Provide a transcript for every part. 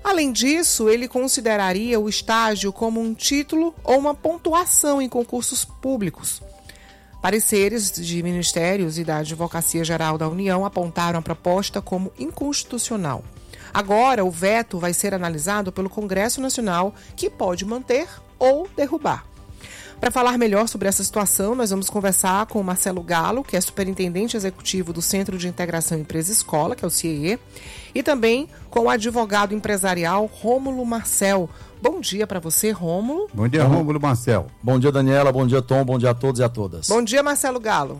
Além disso, ele consideraria o estágio como um título ou uma pontuação em concursos públicos. Pareceres de ministérios e da Advocacia Geral da União apontaram a proposta como inconstitucional. Agora, o veto vai ser analisado pelo Congresso Nacional, que pode manter ou derrubar. Para falar melhor sobre essa situação, nós vamos conversar com o Marcelo Galo, que é superintendente executivo do Centro de Integração Empresa-Escola, que é o CIEE, e também com o advogado empresarial Rômulo Marcel. Bom dia para você, Rômulo. Bom dia, Rômulo Marcel. Bom dia, Daniela. Bom dia, Tom. Bom dia a todos e a todas. Bom dia, Marcelo Galo.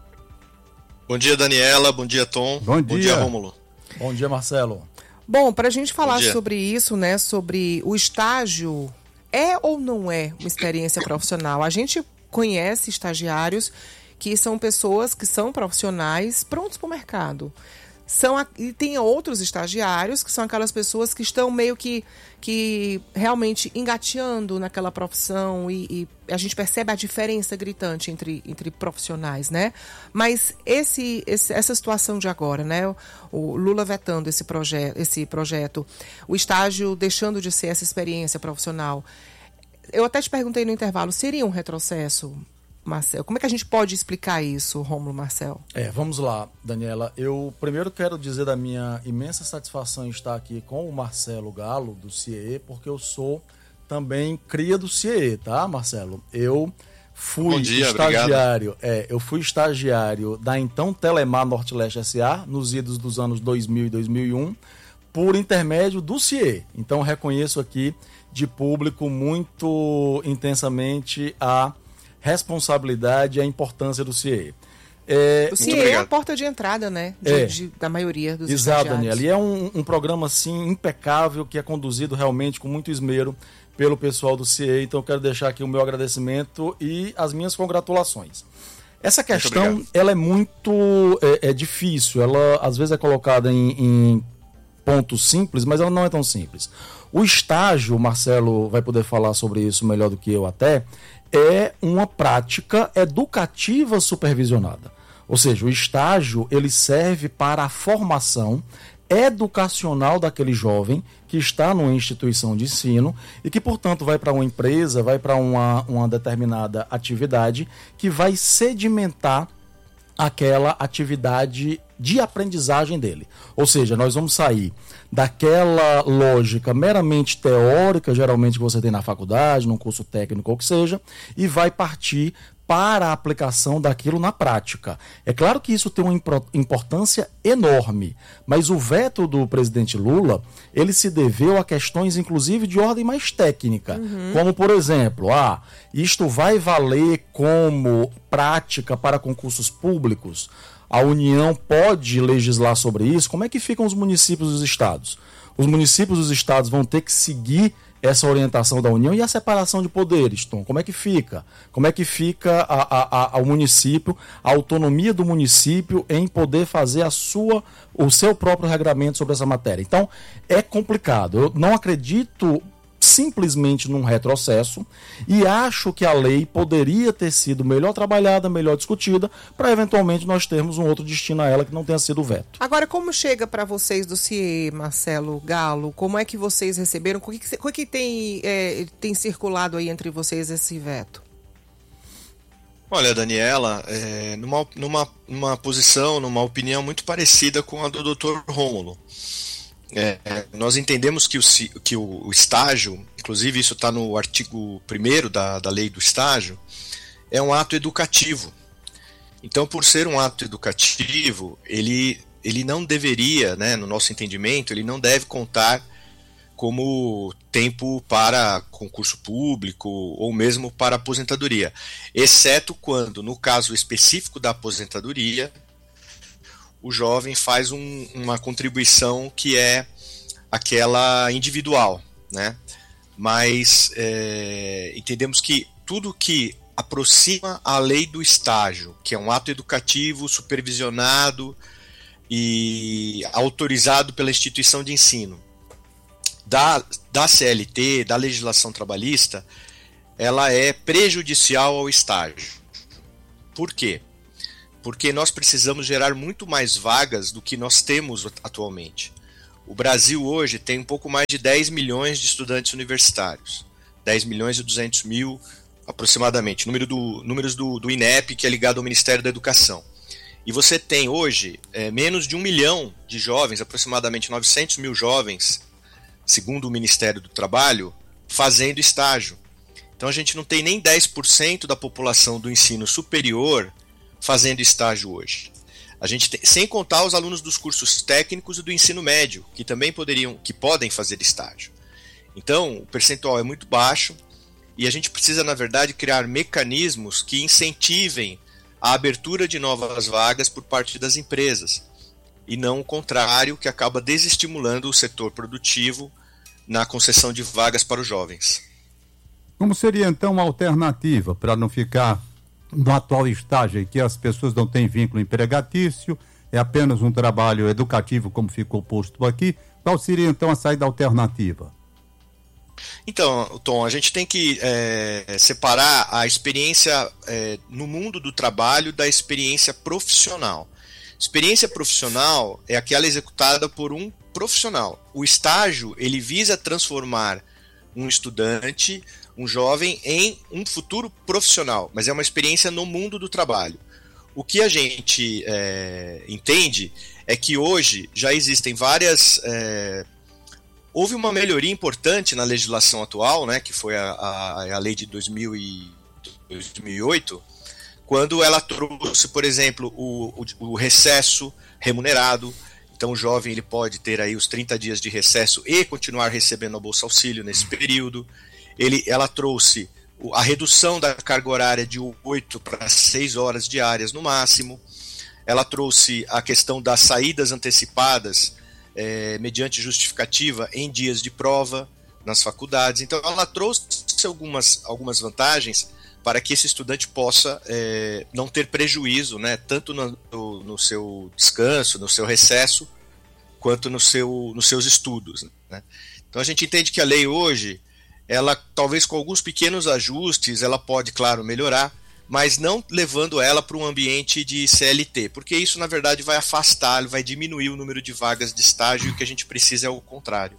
Bom dia, Daniela. Bom dia, Tom. Bom dia, Rômulo. Bom dia, Marcelo. Bom, para a gente falar sobre isso, né, sobre o estágio, é ou não é uma experiência profissional? A gente conhece estagiários que são pessoas que são profissionais prontos para o mercado. E tem outros estagiários que são aquelas pessoas que estão meio que realmente engateando naquela profissão e a gente percebe a diferença gritante entre profissionais, né? Mas essa situação de agora, né? O Lula vetando esse projeto, o estágio deixando de ser essa experiência profissional. Eu até te perguntei no intervalo, seria um retrocesso, Marcel? Como é que a gente pode explicar isso, Rômulo Marcel? Vamos lá, Daniela. Eu primeiro quero dizer da minha imensa satisfação em estar aqui com o Marcelo Galo, do CIEE, porque eu sou também cria do CIEE, tá, Marcelo? Eu fui estagiário, eu fui estagiário da então Telemar Norte-Leste S.A. nos idos dos anos 2000 e 2001, por intermédio do CIEE. Então reconheço aqui de público muito intensamente a responsabilidade e a importância do CIEE. O CIEE é a porta de entrada, né? Da maioria dos estagiários. Exato, Daniela. E é um programa, assim, impecável, que é conduzido realmente com muito esmero pelo pessoal do CIEE. Então, eu quero deixar aqui o meu agradecimento e as minhas congratulações. Essa questão, ela é muito difícil. Ela, às vezes, é colocada em pontos simples, mas ela não é tão simples. O estágio, o Marcelo vai poder falar sobre isso melhor do que eu até, é uma prática educativa supervisionada. Ou seja, o estágio ele serve para a formação educacional daquele jovem que está numa instituição de ensino e que, portanto, vai para uma empresa, vai para uma determinada atividade que vai sedimentar aquela atividade de aprendizagem dele. Ou seja, nós vamos sair daquela lógica meramente teórica, geralmente que você tem na faculdade, num curso técnico ou que seja, e vai partir para a aplicação daquilo na prática. É claro que isso tem uma importância enorme, mas o veto do presidente Lula, ele se deveu a questões, inclusive, de ordem mais técnica, como, por exemplo, isto vai valer como prática para concursos públicos? A União pode legislar sobre isso? Como é que ficam os municípios e os estados? Os municípios e os estados vão ter que seguir essa orientação da União e a separação de poderes, Tom? Como é que fica? Como é que fica o município, a autonomia do município em poder fazer o seu próprio regramento sobre essa matéria? Então, é complicado. Eu não acredito simplesmente num retrocesso e acho que a lei poderia ter sido melhor trabalhada, melhor discutida, para eventualmente nós termos um outro destino a ela que não tenha sido o veto. Agora, como chega para vocês do CIEE, Marcelo Galo? Como é que vocês receberam? O que tem circulado aí entre vocês esse veto? Olha, Daniela, numa posição, numa opinião muito parecida com a do Dr. Rômulo. Nós entendemos que o estágio, inclusive isso está no artigo 1º da lei do estágio, é um ato educativo. Então, por ser um ato educativo, ele não deveria, né, no nosso entendimento, ele não deve contar como tempo para concurso público ou mesmo para aposentadoria, exceto quando, no caso específico da aposentadoria, o jovem faz uma contribuição que é aquela individual, né? Mas entendemos que tudo que aproxima a lei do estágio, que é um ato educativo, supervisionado e autorizado pela instituição de ensino, da CLT, da legislação trabalhista, ela é prejudicial ao estágio. Por quê? Porque nós precisamos gerar muito mais vagas do que nós temos atualmente. O Brasil hoje tem um pouco mais de 10 milhões de estudantes universitários. 10 milhões e 200 mil aproximadamente, números do INEP, que é ligado ao Ministério da Educação. E você tem hoje menos de 1 milhão de jovens, aproximadamente 900 mil jovens, segundo o Ministério do Trabalho, fazendo estágio. Então a gente não tem nem 10% da população do ensino superior fazendo estágio hoje. A gente tem, sem contar os alunos dos cursos técnicos e do ensino médio, que também podem fazer estágio. Então, o percentual é muito baixo e a gente precisa, na verdade, criar mecanismos que incentivem a abertura de novas vagas por parte das empresas, e não o contrário, que acaba desestimulando o setor produtivo na concessão de vagas para os jovens. Como seria, então, uma alternativa para não ficar no atual estágio em que as pessoas não têm vínculo empregatício, é apenas um trabalho educativo, como ficou posto aqui? Qual seria, então, a saída alternativa? Então, Tom, a gente tem que separar a experiência no mundo do trabalho da experiência profissional. Experiência profissional é aquela executada por um profissional. O estágio, ele visa transformar um estudante, um jovem, em um futuro profissional, mas é uma experiência no mundo do trabalho. O que a gente entende é que hoje já existem várias... houve uma melhoria importante na legislação atual, né, que foi a lei de 2008, quando ela trouxe, por exemplo, o recesso remunerado. Então o jovem ele pode ter aí os 30 dias de recesso e continuar recebendo a Bolsa Auxílio nesse período. Ela trouxe a redução da carga horária de 8 para 6 horas diárias no máximo. Ela trouxe a questão das saídas antecipadas mediante justificativa em dias de prova nas faculdades. Então ela trouxe algumas vantagens para que esse estudante possa não ter prejuízo, né, tanto no seu descanso, no seu recesso, quanto nos seus estudos, né? Então a gente entende que a lei hoje, ela talvez com alguns pequenos ajustes, ela pode, claro, melhorar, mas não levando ela para um ambiente de CLT, porque isso na verdade vai afastar, vai diminuir o número de vagas de estágio, e o que a gente precisa é o contrário.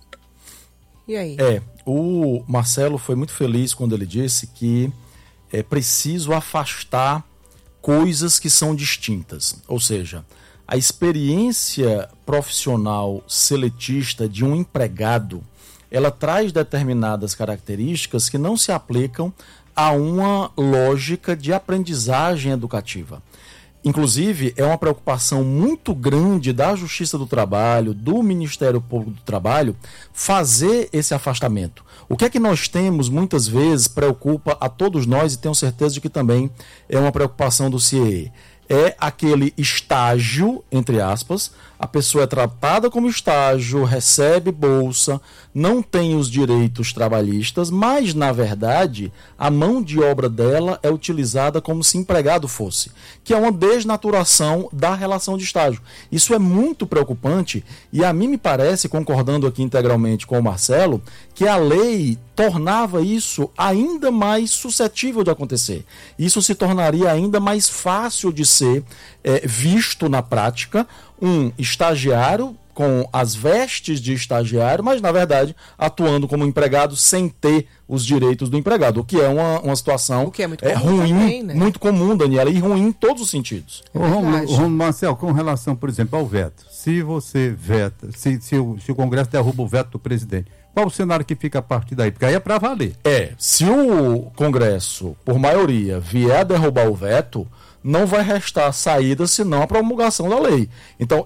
E aí? O Marcelo foi muito feliz quando ele disse que é preciso afastar coisas que são distintas. Ou seja, a experiência profissional seletista de um empregado, ela traz determinadas características que não se aplicam a uma lógica de aprendizagem educativa. Inclusive, é uma preocupação muito grande da Justiça do Trabalho, do Ministério Público do Trabalho, fazer esse afastamento. O que é que nós temos, muitas vezes, preocupa a todos nós, e tenho certeza de que também é uma preocupação do CIEE. É aquele estágio, entre aspas, a pessoa é tratada como estágio, recebe bolsa, não tem os direitos trabalhistas, mas, na verdade, a mão de obra dela é utilizada como se empregado fosse, que é uma desnaturação da relação de estágio. Isso é muito preocupante e a mim me parece, concordando aqui integralmente com o Marcelo, que a lei tornava isso ainda mais suscetível de acontecer. Isso se tornaria ainda mais fácil de ser visto na prática, um estagiário com as vestes de estagiário, mas na verdade atuando como empregado sem ter os direitos do empregado, o que é uma situação que é muito comum ruim, também, né? Muito comum, Daniela, e ruim em todos os sentidos. Marcelo, com relação, por exemplo, ao veto, se você veta, se o Congresso derruba o veto do presidente, qual o cenário que fica a partir daí? Porque aí é para valer. Se o Congresso, por maioria, vier a derrubar o veto, não vai restar saída senão a promulgação da lei. Então,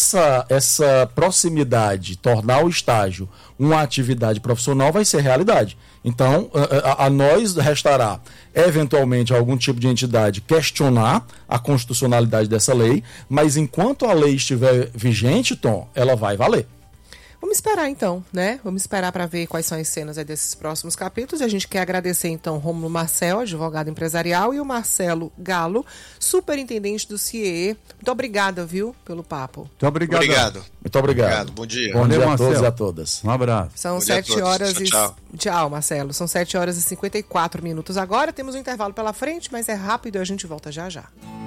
essa proximidade, tornar o estágio uma atividade profissional, vai ser realidade. Então, a nós restará, eventualmente, algum tipo de entidade questionar a constitucionalidade dessa lei, mas enquanto a lei estiver vigente, Tom, ela vai valer. Vamos esperar então, né? Vamos esperar para ver quais são as cenas aí desses próximos capítulos. E a gente quer agradecer então o Rômulo Marcel, advogado empresarial, e o Marcelo Galo, superintendente do CIEE. Muito obrigada, viu, pelo papo. Muito obrigado. Muito obrigado. Bom dia. Bom dia a Marcelo. todos e a todas. Um abraço. São Bom dia 7 horas tchau. Tchau, Marcelo. São 7 horas e 54 minutos agora. Temos um intervalo pela frente, mas é rápido e a gente volta já já.